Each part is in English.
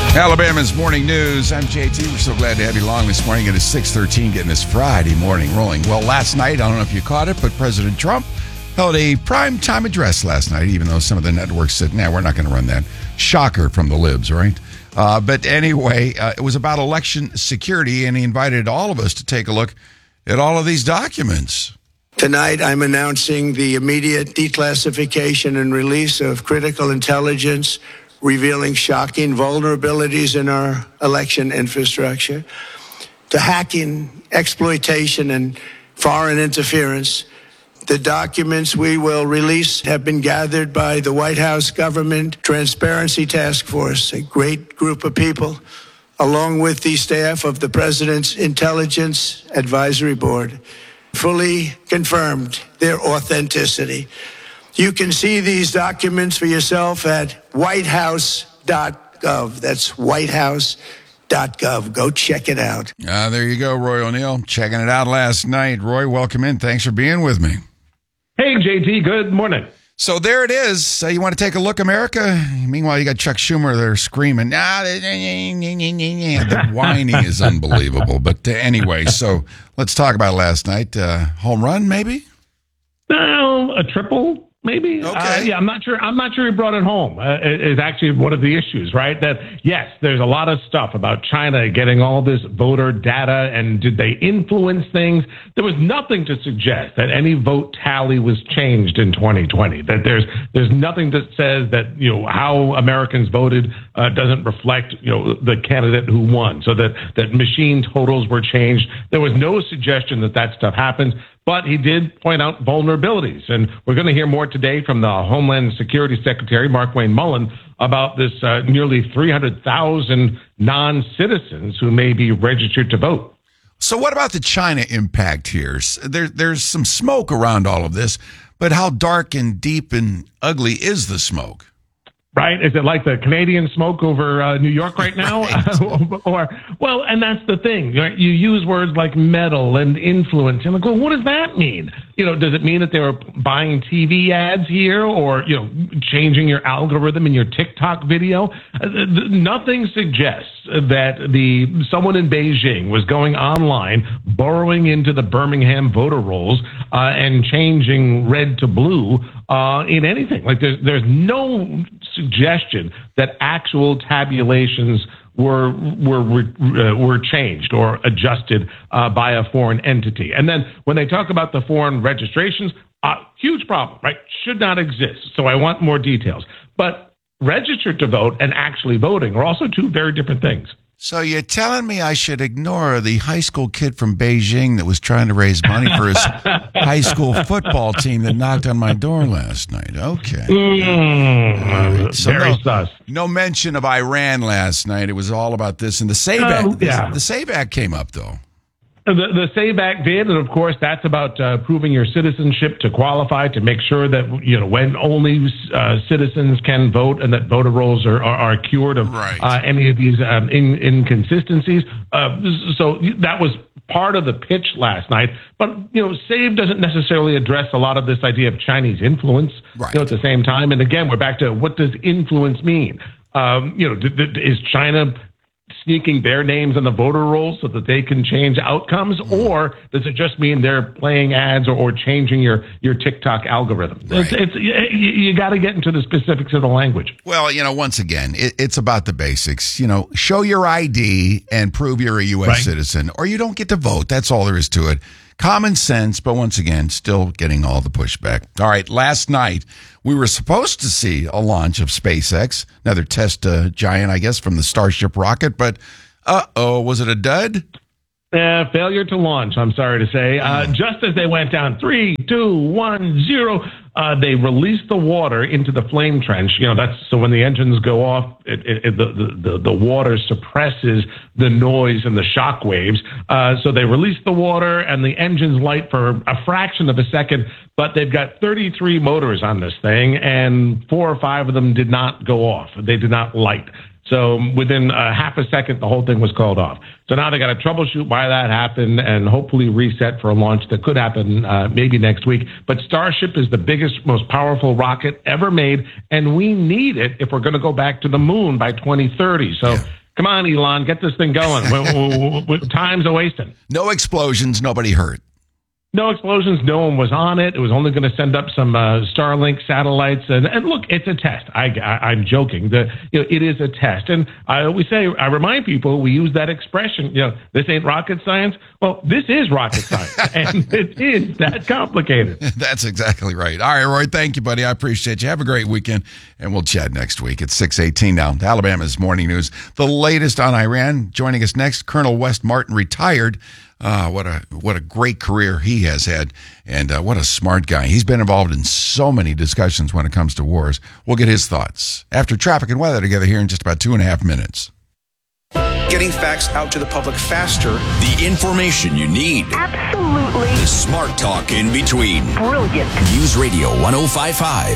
Alabama's Morning News. I'm JT. We're so glad to have you along this morning. It is 6:13, getting this Friday morning rolling. Well, last night, I don't know if you caught it, but President Trump held a prime-time address last night, even though some of the networks said, nah, we're not going to run that. Shocker from the libs, right? But anyway, it was about election security, and he invited all of us to take a look at all of these documents. Tonight, I'm announcing the immediate declassification and release of critical intelligence revealing shocking vulnerabilities in our election infrastructure, to hacking, exploitation, and foreign interference. The documents we will release have been gathered by the White House Government Transparency Task Force, a great group of people, along with the staff of the President's Intelligence Advisory Board, fully confirmed their authenticity. You can see these documents for yourself at whitehouse.gov. That's whitehouse.gov. Go check it out. There you go, Roy O'Neill, checking it out last night. Roy, welcome in. Thanks for being with me. Hey, JT, good morning. So there it is. You want to take a look, America? Meanwhile, you got Chuck Schumer there screaming. The whining is unbelievable. But anyway, so let's talk about last night. Home run, maybe? No, a triple. Maybe. Okay. Yeah, I'm not sure he brought it home. Is actually one of the issues, right? That, yes, there's a lot of stuff about China getting all this voter data, and did they influence things? There was nothing to suggest that any vote tally was changed in 2020. That there's nothing that says that, how Americans voted doesn't reflect, the candidate who won. So that machine totals were changed. There was no suggestion that stuff happened. But he did point out vulnerabilities. And we're going to hear more today from the Homeland Security Secretary, Markwayne Mullin, about this nearly 300,000 non-citizens who may be registered to vote. So what about the China impact here? There's some smoke around all of this, but how dark and deep and ugly is the smoke? Right? Is it like the Canadian smoke over New York right now? Right. And that's the thing. Right? You use words like meddle and influence. And like, well, what does that mean? Does it mean that they were buying TV ads here, or, changing your algorithm in your TikTok video? Nothing suggests that someone in Beijing was going online, burrowing into the Birmingham voter rolls, and changing red to blue in anything. Like there's no suggestion that actual tabulations were changed or adjusted by a foreign entity. And then when they talk about the foreign registrations, huge problem, right? Should not exist. So I want more details. But registered to vote and actually voting are also two very different things. So you're telling me I should ignore the high school kid from Beijing that was trying to raise money for his high school football team that knocked on my door last night? Okay. Right. So very sus. No mention of Iran last night. It was all about this. And the SAVE Act. The SAVE Act came up, though. The SAVE Act did, and of course, that's about proving your citizenship to qualify, to make sure that when only citizens can vote, and that voter rolls are cured of any of these inconsistencies. So that was part of the pitch last night. But SAVE doesn't necessarily address a lot of this idea of Chinese influence. Right. At the same time, and again, we're back to what does influence mean? Is China sneaking their names on the voter rolls so that they can change outcomes, or does it just mean they're playing ads or changing your TikTok algorithm? Right. You got to get into the specifics of the language. Well, once again, it's about the basics. Show your ID and prove you're a U.S. citizen, or you don't get to vote. That's all there is to it. Common sense, but once again, still getting all the pushback. All right, last night, we were supposed to see a launch of SpaceX, another test giant, I guess, from the Starship rocket, but was it a dud? Failure to launch, I'm sorry to say. Just as they went down, 3, 2, 1, 0, they released the water into the flame trench. So when the engines go off, the water suppresses the noise and the shock waves. So they released the water, and the engines light for a fraction of a second, but they've got 33 motors on this thing, and 4 or 5 of them did not go off. They did not light. So within half a second, the whole thing was called off. So now they got to troubleshoot why that happened and hopefully reset for a launch that could happen maybe next week. But Starship is the biggest, most powerful rocket ever made, and we need it if we're going to go back to the moon by 2030. So Come on, Elon, get this thing going. Time's a wasting. No explosions, nobody hurt. No explosions. No one was on it. It was only going to send up some Starlink satellites. And look, it's a test. I'm joking. It is a test. And I remind people, we use that expression, this ain't rocket science. Well, this is rocket science. And it is that complicated. That's exactly right. All right, Roy, thank you, buddy. I appreciate you. Have a great weekend. And we'll chat next week at 6:18 now. Alabama's Morning News. The latest on Iran. Joining us next, Colonel Wes Martin, retired. What a great career he has had, and what a smart guy. He's been involved in so many discussions when it comes to wars. We'll get his thoughts after traffic and weather together here in just about 2.5 minutes. Getting facts out to the public faster. The information you need. Absolutely. The smart talk in between. Brilliant. News Radio 105.5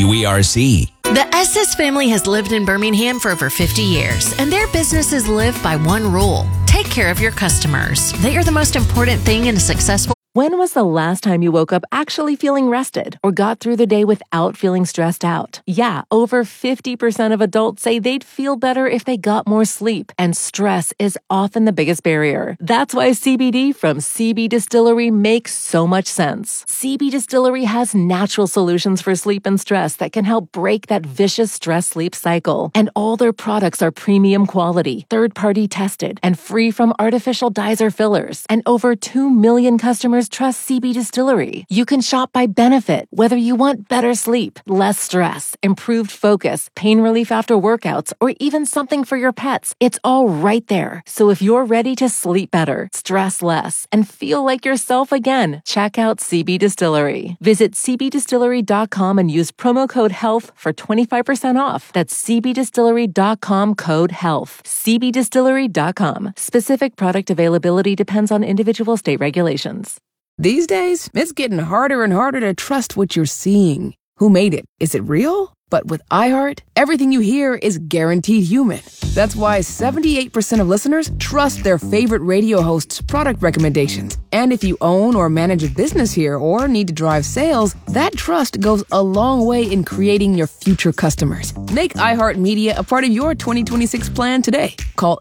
WERC. The Estes family has lived in Birmingham for over 50 years, and their businesses live by one rule: take care of your customers. They are the most important thing in a successful. When was the last time you woke up actually feeling rested or got through the day without feeling stressed out? Yeah, over 50% of adults say they'd feel better if they got more sleep, and stress is often the biggest barrier. That's why CBD from CB Distillery makes so much sense. CB Distillery has natural solutions for sleep and stress that can help break that vicious stress-sleep cycle. And all their products are premium quality, third-party tested, and free from artificial dyes or fillers. And over 2 million customers trust CB Distillery. You can shop by benefit, whether you want better sleep, less stress, improved focus, pain relief after workouts, or even something for your pets. It's all right there. So if you're ready to sleep better, stress less, and feel like yourself again, check out CB Distillery. Visit cbdistillery.com and use promo code HEALTH for 25% off. That's cbdistillery.com, code HEALTH. cbdistillery.com. Specific product availability depends on individual state regulations. These days, it's getting harder and harder to trust what you're seeing. Who made it? Is it real? But with iHeart, everything you hear is guaranteed human. That's why 78% of listeners trust their favorite radio host's product recommendations. And if you own or manage a business here or need to drive sales, that trust goes a long way in creating your future customers. Make iHeartMedia a part of your 2026 plan today. Call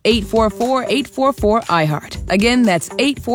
844-844-iHeart. Again, that's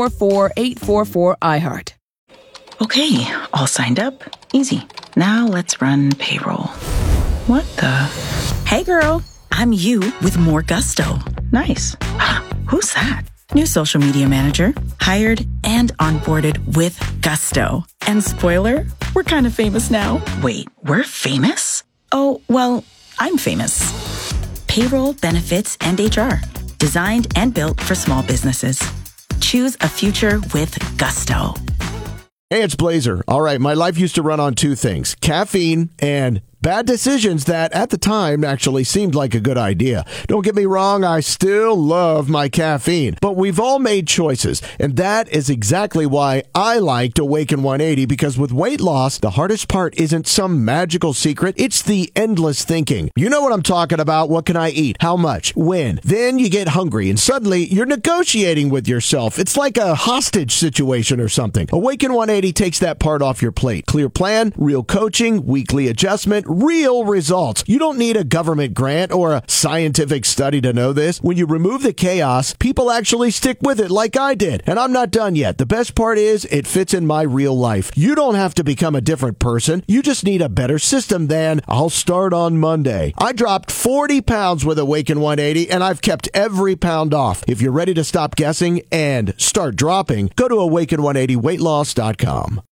844-844-iHeart. Okay, all signed up. Easy. Now let's run payroll. What the? Hey girl, I'm you with more gusto. Nice. Who's that? New social media manager. Hired and onboarded with gusto. And spoiler, we're kind of famous now. Wait, we're famous? Oh, well, I'm famous. Payroll, benefits, and HR. Designed and built for small businesses. Choose a future with gusto. Hey, it's Blazer. All right, my life used to run on two things: caffeine and bad decisions that at the time actually seemed like a good idea. Don't get me wrong, I still love my caffeine, but we've all made choices, and that is exactly why I liked Awaken 180, because with weight loss, the hardest part isn't some magical secret, it's the endless thinking. You know what I'm talking about. What can I eat? How much? When? Then you get hungry, and suddenly you're negotiating with yourself. It's like a hostage situation or something. Awaken 180 takes that part off your plate. Clear plan, real coaching, weekly adjustment, real results. You don't need a government grant or a scientific study to know this. When you remove the chaos, people actually stick with it like I did. And I'm not done yet. The best part is it fits in my real life. You don't have to become a different person. You just need a better system than I'll start on Monday. I dropped 40 pounds with Awaken 180 and I've kept every pound off. If you're ready to stop guessing and start dropping, go to awaken180weightloss.com.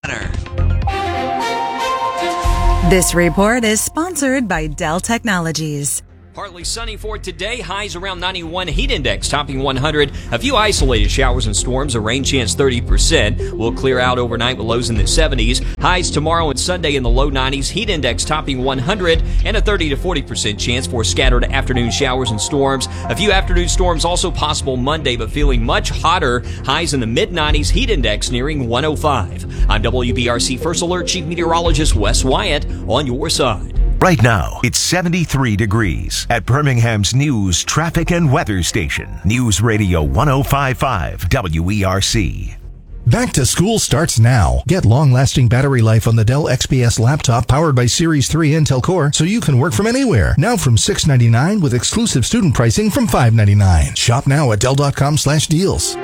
This report is sponsored by Dell Technologies. Partly sunny for today. Highs around 91. Heat index topping 100. A few isolated showers and storms. A rain chance 30%. Will clear out overnight with lows in the 70s. Highs tomorrow and Sunday in the low 90s. Heat index topping 100. And a 30 to 40% chance for scattered afternoon showers and storms. A few afternoon storms also possible Monday, but feeling much hotter. Highs in the mid 90s. Heat index nearing 105. I'm WBRC First Alert Chief Meteorologist Wes Wyatt on your side. Right now, it's 73 degrees at Birmingham's news, traffic, and weather station. News Radio 105.5 WERC. Back to school starts now. Get long-lasting battery life on the Dell XPS laptop powered by Series 3 Intel Core so you can work from anywhere. Now from $699 with exclusive student pricing from $599. Shop now at Dell.com/deals.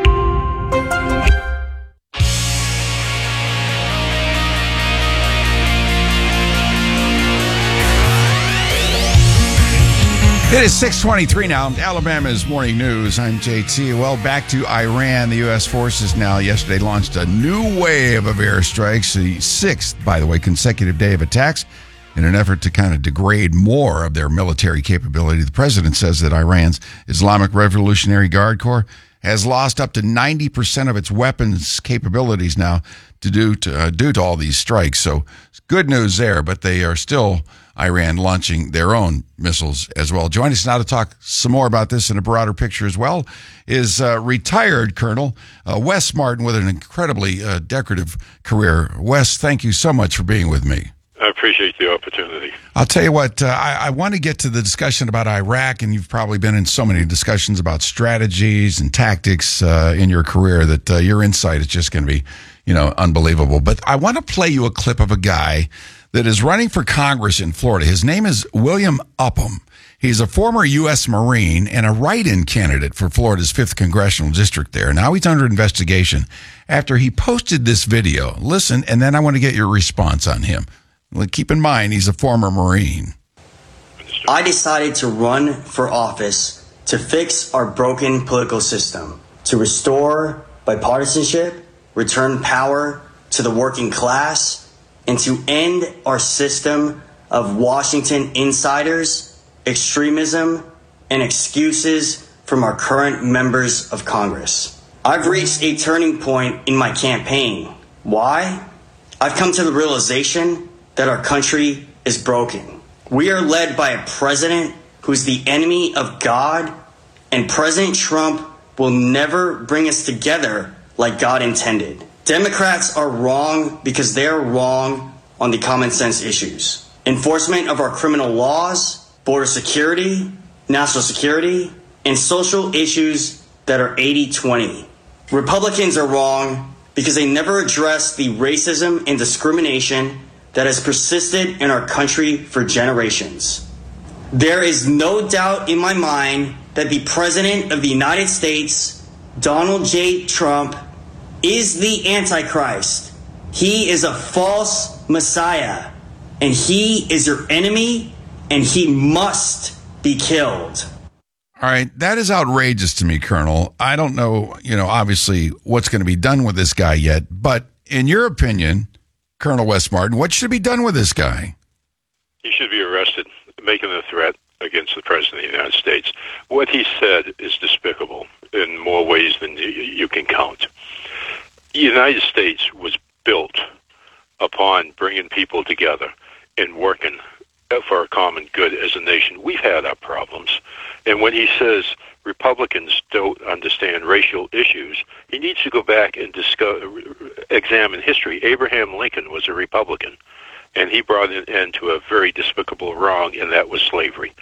It is 6:23 now. Alabama's Morning News. I'm JT. Well, back to Iran. The U.S. forces now yesterday launched a new wave of airstrikes, the sixth, by the way, consecutive day of attacks in an effort to kind of degrade more of their military capability. The president says that Iran's Islamic Revolutionary Guard Corps has lost up to 90% of its weapons capabilities now due to all these strikes. So good news there, but they are still, Iran, launching their own missiles as well. Join us now to talk some more about this in a broader picture as well is retired Colonel Wes Martin with an incredibly decorative career. Wes, thank you so much for being with me. I appreciate the opportunity. I'll tell you what, I want to get to the discussion about Iraq, and you've probably been in so many discussions about strategies and tactics in your career that your insight is just going to be, unbelievable. But I want to play you a clip of a guy that is running for Congress in Florida. His name is William Upham. He's a former U.S. Marine and a write-in candidate for Florida's 5th Congressional District there. Now he's under investigation after he posted this video. Listen, and then I want to get your response on him. Keep in mind, he's a former Marine. I decided to run for office to fix our broken political system, to restore bipartisanship, return power to the working class, and to end our system of Washington insiders, extremism, and excuses from our current members of Congress. I've reached a turning point in my campaign. Why? I've come to the realization that our country is broken. We are led by a president who's the enemy of God, and President Trump will never bring us together like God intended. Democrats are wrong because they're wrong on the common sense issues. Enforcement of our criminal laws, border security, national security, and social issues that are 80-20. Republicans are wrong because they never address the racism and discrimination that has persisted in our country for generations. There is no doubt in my mind that the President of the United States, Donald J. Trump, is the Antichrist. He is a false Messiah, and he is your enemy, and he must be killed. All right, that is outrageous to me, Colonel. I don't know, obviously what's going to be done with this guy yet, but in your opinion, Colonel Wes Martin, what should be done with this guy? He should be arrested, making a threat against the President of the United States. What he said is despicable in more ways than you can count. The United States was built upon bringing people together and working for a common good as a nation. We've had our problems. And when he says Republicans don't understand racial issues, he needs to go back and examine history. Abraham Lincoln was a Republican, and he brought an end to a very despicable wrong, and that was slavery.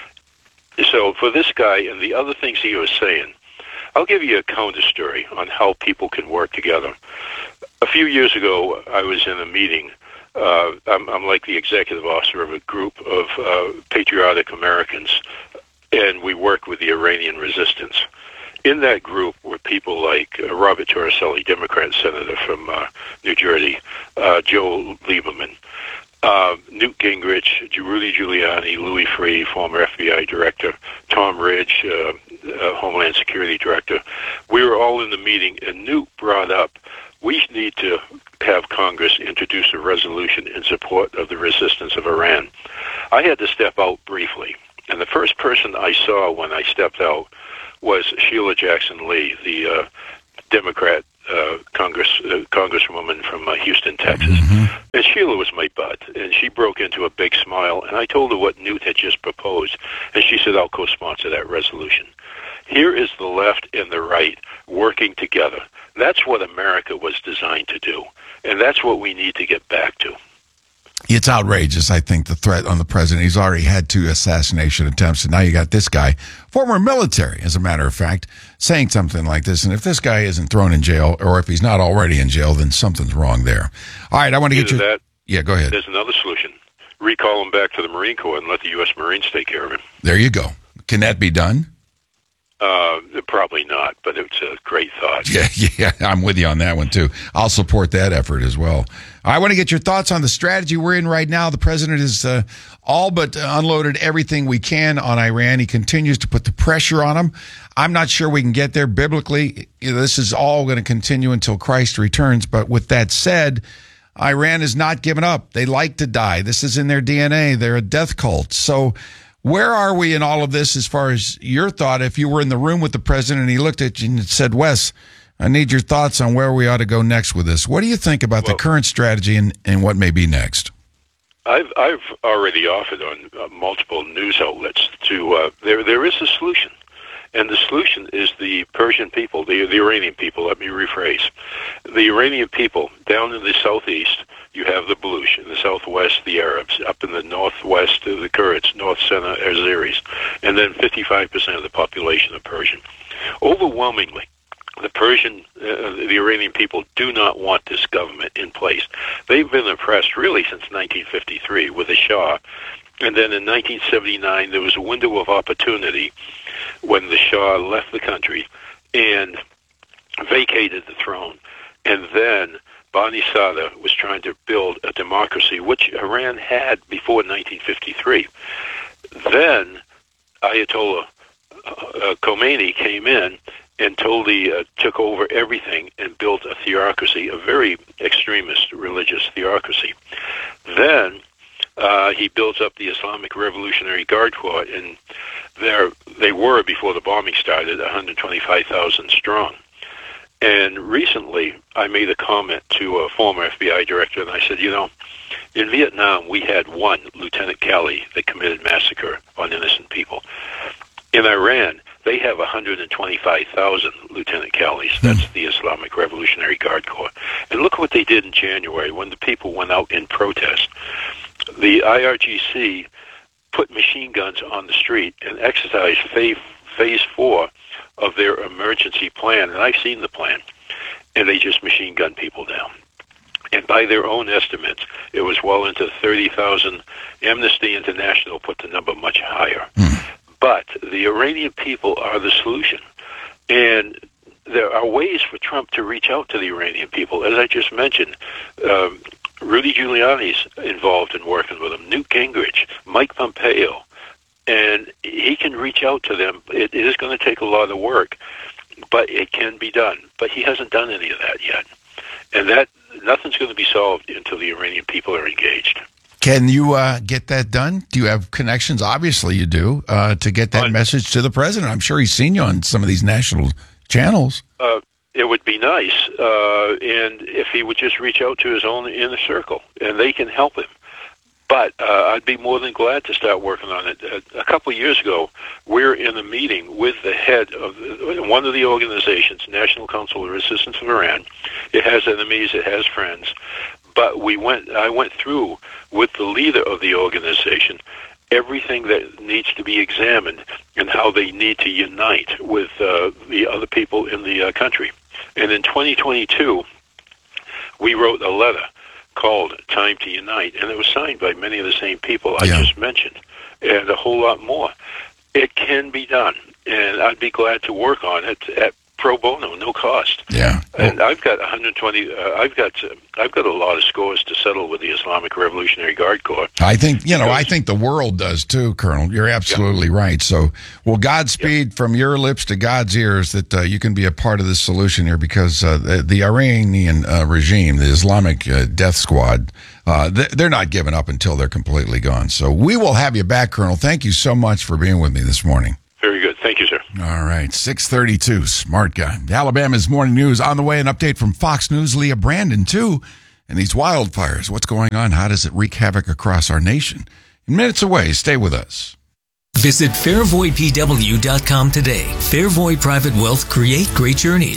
So for this guy and the other things he was saying, I'll give you a counter story on how people can work together. A few years ago, I was in a meeting. I'm like the executive officer of a group of patriotic Americans, and we worked with the Iranian resistance. In that group were people like Robert Torricelli, Democrat senator from New Jersey, Joe Lieberman, Newt Gingrich, Rudy Giuliani, Louis Freeh, former FBI director, Tom Ridge, Homeland Security director. We were all in the meeting, and Newt brought up, we need to have Congress introduce a resolution in support of the resistance of Iran. I had to step out briefly, and the first person I saw when I stepped out was Sheila Jackson Lee, the Democrat congresswoman from Houston, Texas. Mm-hmm. And Sheila was my bud, and she broke into a big smile, and I told her what Newt had just proposed, and she said, I'll co-sponsor that resolution. Here is the left and the right working together. That's what America was designed to do, and that's what we need to get back to. It's outrageous, I think, the threat on the president. He's already had 2 assassination attempts, and now you got this guy, former military, as a matter of fact, saying something like this. And if this guy isn't thrown in jail, or if he's not already in jail, then something's wrong there. All right, I want to get you... Yeah, go ahead. There's another solution. Recall him back to the Marine Corps and let the U.S. Marines take care of him. There you go. Can that be done? Probably not, but it's a great thought. Yeah, I'm with you on that one, too. I'll support that effort as well. I want to get your thoughts on the strategy we're in right now. The president has all but unloaded everything we can on Iran. He continues to put the pressure on them. I'm not sure we can get there biblically. This is all going to continue until Christ returns. But with that said, Iran has not given up. They like to die. This is in their DNA. They're a death cult. So where are we in all of this as far as your thought? If you were in the room with the president and he looked at you and said, Wes, I need your thoughts on where we ought to go next with this. What do you think about the current strategy and what may be next? I've already offered on multiple news outlets to there is a solution. And the solution is the Persian people, the Iranian people, let me rephrase. The Iranian people, down in the southeast, you have the Baluch. In the southwest, the Arabs. Up in the northwest, the Kurds. North center, Azeris. And then 55% of the population are Persian. Overwhelmingly, the Iranian people do not want this government in place. They've been oppressed really since 1953 with the Shah. And then in 1979, there was a window of opportunity when the Shah left the country and vacated the throne. And then Bani Sadr was trying to build a democracy, which Iran had before 1953. Then Ayatollah Khomeini came in and totally took over everything and built a theocracy, a very extremist religious theocracy. Then he built up the Islamic Revolutionary Guard Corps, and they were, before the bombing started, 125,000 strong. And recently, I made a comment to a former FBI director, and I said, in Vietnam, we had one Lieutenant Calley that committed massacre on innocent people. In Iran, they have 125,000 Lieutenant Calleys. That's the Islamic Revolutionary Guard Corps. And look what they did in January when the people went out in protest. The IRGC put machine guns on the street and exercised phase 4 of their emergency plan. And I've seen the plan. And they just machine gun people down. And by their own estimates, it was well into 30,000. Amnesty International put the number much higher. But the Iranian people are the solution. And there are ways for Trump to reach out to the Iranian people. As I just mentioned, Rudy Giuliani's involved in working with them, Newt Gingrich, Mike Pompeo, and he can reach out to them. It is going to take a lot of work, but it can be done. But he hasn't done any of that yet. And nothing's going to be solved until the Iranian people are engaged. Can you get that done? Do you have connections? Obviously you do, to get that message to the president. I'm sure he's seen you on some of these national channels. It would be nice, and if he would just reach out to his own inner circle, and they can help him. But I'd be more than glad to start working on it. A couple of years ago, we were in a meeting with the head of one of the organizations, National Council of Resistance of Iran. It has enemies, it has friends. But I went through with the leader of the organization everything that needs to be examined and how they need to unite with the other people in the country. And in 2022, we wrote a letter called Time to Unite, and it was signed by many of the same people I just mentioned, and a whole lot more. It can be done, and I'd be glad to work on it at pro bono, no cost. Yeah. And I've got 120. I've got a lot of scores to settle with the Islamic Revolutionary Guard Corps. I think I think the world does too, Colonel. You're absolutely right. So, well, Godspeed from your lips to God's ears that you can be a part of this solution here, because the Iranian regime, the Islamic death squad, they're not giving up until they're completely gone. So we will have you back, Colonel. Thank you so much for being with me this morning. Very good. Thank you, sir. All right. 632. Smart guy. Alabama's morning news on the way. An update from Fox News' Leah Brandon, too. And these wildfires. What's going on? How does it wreak havoc across our nation? In minutes away. Stay with us. Visit FairVoyPW.com today. Fairvoy Private Wealth. Create great journeys.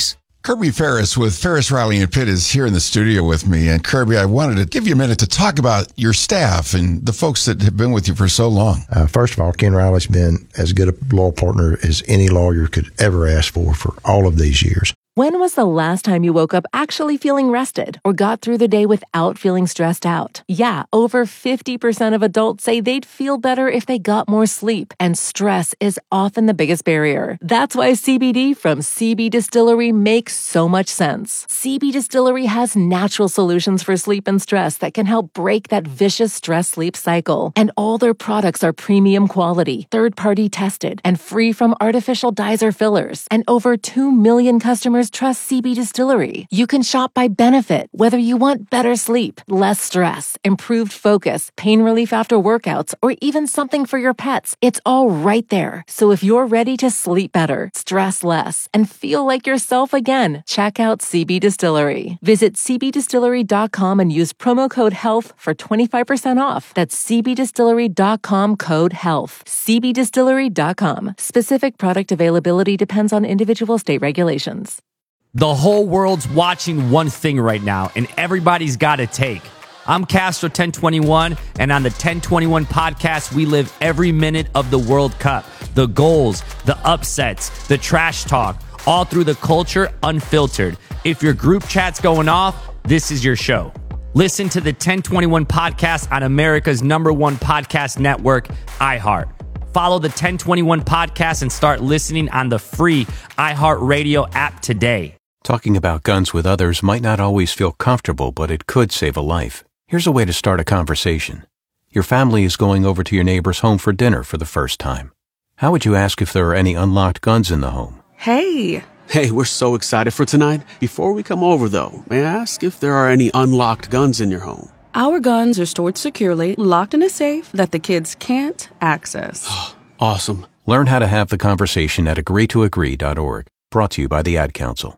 Kirby Ferris with Ferris, Riley, and Pitt is here in the studio with me. And Kirby, I wanted to give you a minute to talk about your staff and the folks that have been with you for so long. First of all, Ken Riley's been as good a law partner as any lawyer could ever ask for all of these years. When was the last time you woke up actually feeling rested or got through the day without feeling stressed out? Yeah, over 50% of adults say they'd feel better if they got more sleep, and stress is often the biggest barrier. That's why CBD from CB Distillery makes so much sense. CB Distillery has natural solutions for sleep and stress that can help break that vicious stress-sleep cycle. And all their products are premium quality, third-party tested, and free from artificial dyes or fillers. And over 2 million customers trust CB Distillery. You can shop by benefit, whether you want better sleep, less stress, improved focus, pain relief after workouts, or even something for your pets. It's all right there. So if you're ready to sleep better, stress less, and feel like yourself again, check out CB Distillery. Visit cbdistillery.com and use promo code HEALTH for 25% off. That's cbdistillery.com, code HEALTH. cbdistillery.com. Specific product availability depends on individual state regulations. The whole world's watching one thing right now, and everybody's got a take. I'm Castro 1021, and on the 1021 podcast, we live every minute of the World Cup. The goals, the upsets, the trash talk, all through the culture unfiltered. If your group chat's going off, this is your show. Listen to the 1021 podcast on America's #1 podcast network, iHeart. Follow the 1021 podcast and start listening on the free iHeartRadio app today. Talking about guns with others might not always feel comfortable, but it could save a life. Here's a way to start a conversation. Your family is going over to your neighbor's home for dinner for the first time. How would you ask if there are any unlocked guns in the home? Hey, we're so excited for tonight. Before we come over, though, may I ask if there are any unlocked guns in your home? Our guns are stored securely, locked in a safe that the kids can't access. Awesome. Learn how to have the conversation at agreetoagree.org. Brought to you by the Ad Council.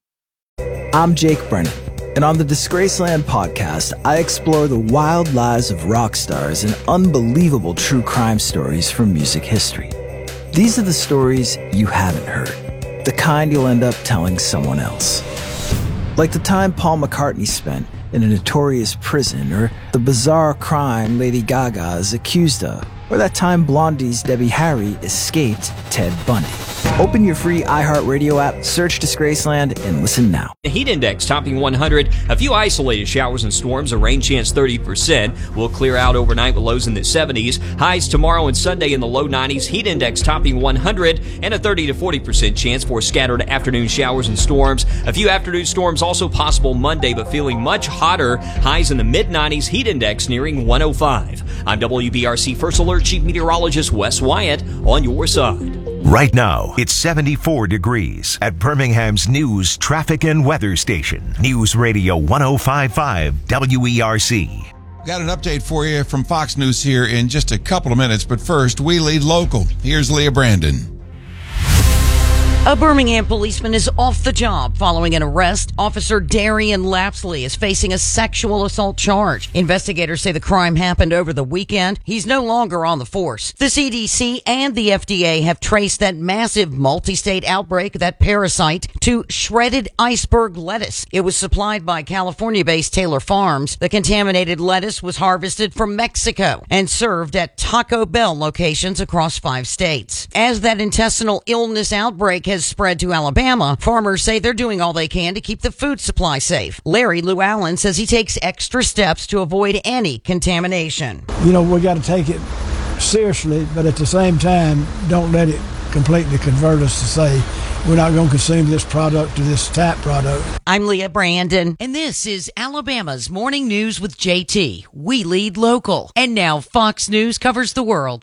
I'm Jake Brennan, and on the Disgraceland podcast, I explore the wild lives of rock stars and unbelievable true crime stories from music history. These are the stories you haven't heard, the kind you'll end up telling someone else. Like the time Paul McCartney spent in a notorious prison, or the bizarre crime Lady Gaga is accused of, or that time Blondie's Debbie Harry escaped Ted Bundy. Open your free iHeartRadio app, search Disgraceland, and listen now. The heat index topping 100. A few isolated showers and storms. A rain chance 30%. Will clear out overnight with lows in the 70s. Highs tomorrow and Sunday in the low 90s. Heat index topping 100. And a 30 to 40% chance for scattered afternoon showers and storms. A few afternoon storms also possible Monday, but feeling much hotter. Highs in the mid-90s. Heat index nearing 105. I'm WBRC First Alert Chief Meteorologist Wes Wyatt on your side. Right now, it's 74 degrees at Birmingham's news, traffic, and weather station. News Radio 105.5 WERC. Got an update for you from Fox News here in just a couple of minutes, but first, we lead local. Here's Leah Brandon. A Birmingham policeman is off the job following an arrest. Officer Darian Lapsley is facing a sexual assault charge. Investigators say the crime happened over the weekend. He's no longer on the force. The CDC and the FDA have traced that massive multi-state outbreak, that parasite, to shredded iceberg lettuce. It was supplied by California-based Taylor Farms. The contaminated lettuce was harvested from Mexico and served at Taco Bell locations across 5 states. As that intestinal illness outbreak has spread to Alabama, farmers say they're doing all they can to keep the food supply safe. Larry Llewellyn says he takes extra steps to avoid any contamination. We got to take it seriously, but at the same time, don't let it completely convert us to say we're not going to consume this product or this type product. I'm Leah Brandon, and this is Alabama's Morning News with JT. We lead local. And now Fox News covers the world.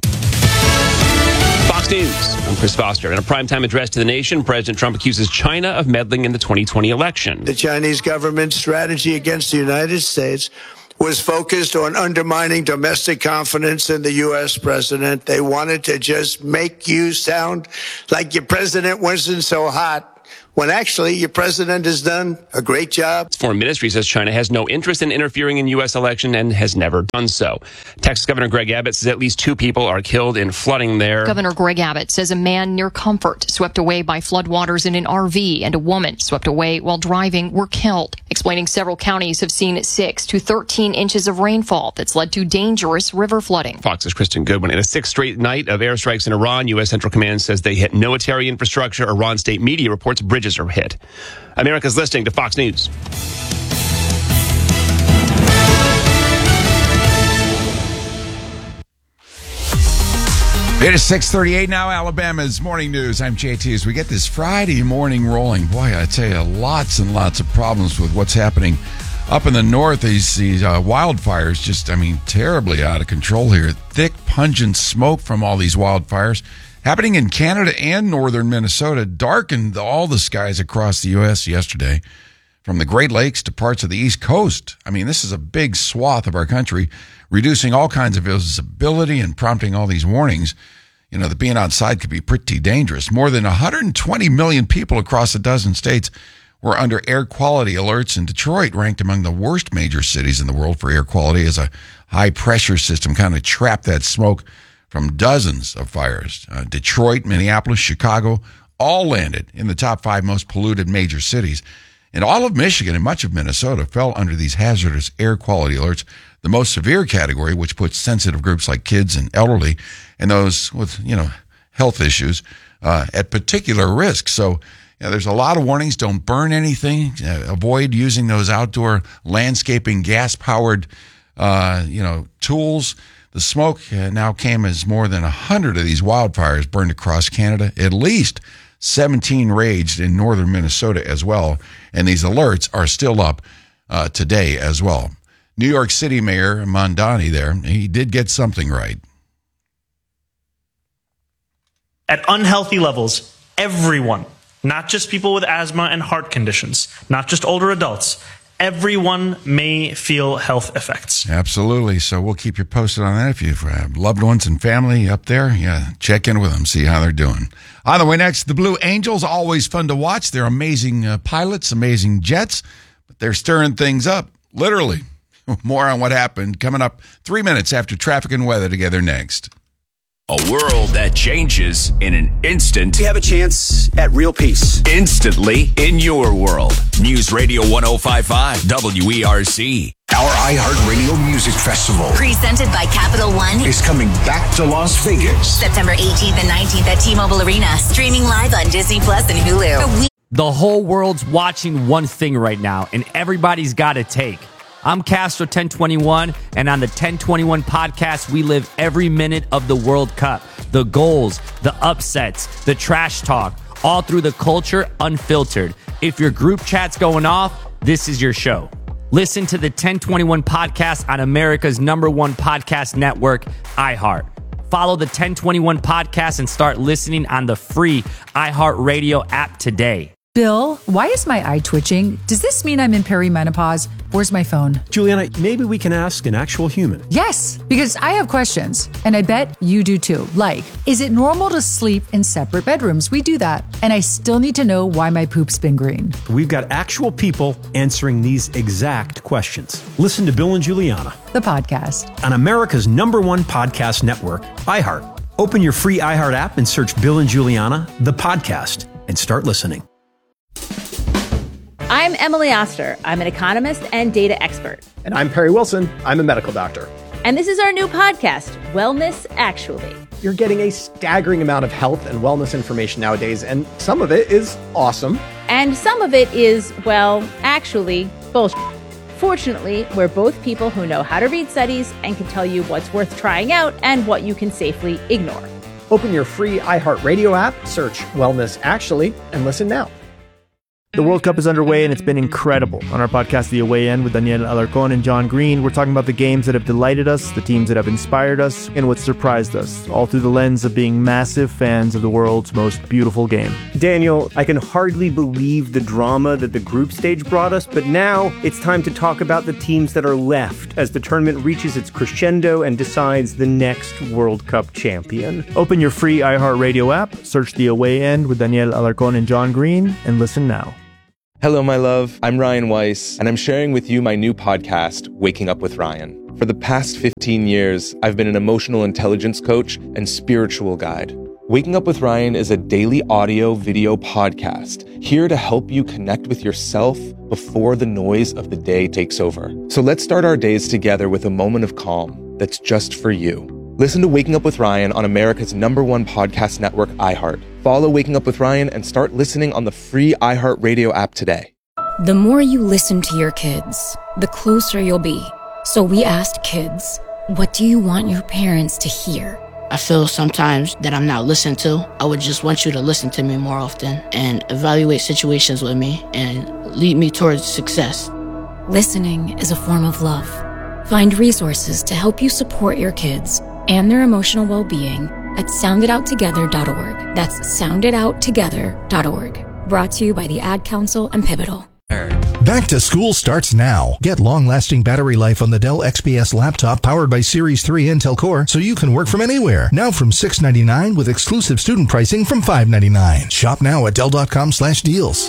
Fox News. I'm Chris Foster. In a primetime address to the nation, President Trump accuses China of meddling in the 2020 election. The Chinese government's strategy against the United States was focused on undermining domestic confidence in the U.S. president. They wanted to just make you sound like your president wasn't so hot when actually your president has done a great job. Foreign Ministry says China has no interest in interfering in U.S. election and has never done so. Texas Governor Greg Abbott says at least 2 people are killed in flooding there. Governor Greg Abbott says a man near Comfort swept away by floodwaters in an RV and a woman swept away while driving were killed, explaining several counties have seen 6 to 13 inches of rainfall that's led to dangerous river flooding. Fox's Kristen Goodwin. In a 6th straight night of airstrikes in Iran, U.S. Central Command says they hit military infrastructure. Iran state media reports bridges are hit. America's listening to Fox News. It is 6:38 now, Alabama's Morning News. I'm JT. As we get this Friday morning rolling, boy, I tell you, lots and lots of problems with what's happening up in the north. These wildfires just, terribly out of control here. Thick, pungent smoke from all these wildfires happening in Canada and northern Minnesota darkened all the skies across the U.S. yesterday, from the Great Lakes to parts of the East Coast. This is a big swath of our country, reducing all kinds of visibility and prompting all these warnings, that being outside could be pretty dangerous. More than 120 million people across a dozen states were under air quality alerts, and Detroit ranked among the worst major cities in the world for air quality as a high-pressure system kind of trapped that smoke from dozens of fires. Detroit, Minneapolis, Chicago, all landed in the top 5 most polluted major cities. And all of Michigan and much of Minnesota fell under these hazardous air quality alerts, the most severe category, which puts sensitive groups like kids and elderly and those with, health issues at particular risk. So there's a lot of warnings. Don't burn anything. Avoid using those outdoor landscaping gas-powered, tools. The smoke now came as more than 100 of these wildfires burned across Canada. At least 17 raged in northern Minnesota as well, and these alerts are still up today as well. New York City Mayor Mondani there, he did get something right. At unhealthy levels, everyone, not just people with asthma and heart conditions, not just older adults, everyone may feel health effects. Absolutely. So we'll keep you posted on that. If you have loved ones and family up there, check in with them, see how they're doing. On the way next, the Blue Angels, always fun to watch. They're amazing pilots, amazing jets, but they're stirring things up, literally. More on what happened coming up 3 minutes after traffic and weather together next. A world that changes in an instant. We have a chance at real peace. Instantly in your world. News Radio 105.5 WERC. Our iHeartRadio Music Festival, presented by Capital One, is coming back to Las Vegas. September 18th and 19th at T-Mobile Arena. Streaming live on Disney Plus and Hulu. The whole world's watching one thing right now, and everybody's got a take. I'm Castro 1021, and on the 1021 podcast, we live every minute of the World Cup. The goals, the upsets, the trash talk, all through the culture, unfiltered. If your group chat's going off, this is your show. Listen to the 1021 podcast on America's #1 podcast network, iHeart. Follow the 1021 podcast and start listening on the free iHeartRadio app today. Bill, why is my eye twitching? Does this mean I'm in perimenopause? Where's my phone? Juliana, maybe we can ask an actual human. Yes, because I have questions, and I bet you do too. Like, is it normal to sleep in separate bedrooms? We do that. And I still need to know why my poop's been green. We've got actual people answering these exact questions. Listen to Bill and Juliana, the podcast, on America's #1 podcast network, iHeart. Open your free iHeart app and search Bill and Juliana, the podcast, and start listening. I'm Emily Oster. I'm an economist and data expert. And I'm Perry Wilson. I'm a medical doctor. And this is our new podcast, Wellness Actually. You're getting a staggering amount of health and wellness information nowadays, and some of it is awesome. And some of it is, well, actually, bullshit. Fortunately, we're both people who know how to read studies and can tell you what's worth trying out and what you can safely ignore. Open your free iHeartRadio app, search Wellness Actually, and listen now. The World Cup is underway and it's been incredible. On our podcast, The Away End, with Daniel Alarcón and John Green, we're talking about the games that have delighted us, the teams that have inspired us, and what surprised us, all through the lens of being massive fans of the world's most beautiful game. Daniel, I can hardly believe the drama that the group stage brought us, but now it's time to talk about the teams that are left as the tournament reaches its crescendo and decides the next World Cup champion. Open your free iHeartRadio app, search The Away End with Daniel Alarcón and John Green, and listen now. Hello, my love. I'm Ryan Weiss, and I'm sharing with you my new podcast, Waking Up with Ryan. For the past 15 years, I've been an emotional intelligence coach and spiritual guide. Waking Up with Ryan is a daily audio-video podcast here to help you connect with yourself before the noise of the day takes over. So let's start our days together with a moment of calm that's just for you. Listen to Waking Up with Ryan on America's #1 podcast network, iHeart. Follow Waking Up with Ryan and start listening on the free iHeartRadio app today. The more you listen to your kids, the closer you'll be. So we asked kids, what do you want your parents to hear? I feel sometimes that I'm not listened to. I would just want you to listen to me more often and evaluate situations with me and lead me towards success. Listening is a form of love. Find resources to help you support your kids and their emotional well-being at sounditouttogether.org. That's sounditouttogether.org. Brought to you by the Ad Council and Pivotal. Back to school starts now. Get long-lasting battery life on the Dell XPS laptop powered by Series 3 Intel Core so you can work from anywhere. Now from $699 with exclusive student pricing from $599. Shop now at Dell.com/deals.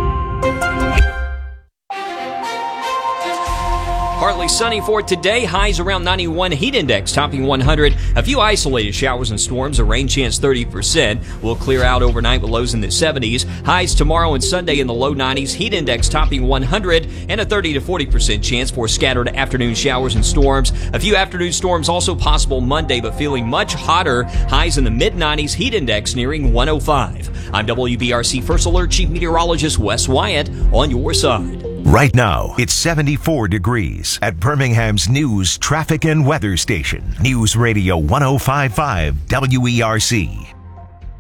Partly sunny for today. Highs around 91. Heat index topping 100. A few isolated showers and storms. A rain chance 30%. Will clear out overnight with lows in the 70s. Highs tomorrow and Sunday in the low 90s. Heat index topping 100. And a 30 to 40% chance for scattered afternoon showers and storms. A few afternoon storms also possible Monday, but feeling much hotter. Highs in the mid-90s. Heat index nearing 105. I'm WBRC First Alert Chief Meteorologist Wes Wyatt on your side. Right now, it's 74 degrees at Birmingham's news, traffic, and weather station. News Radio 105.5 WERC.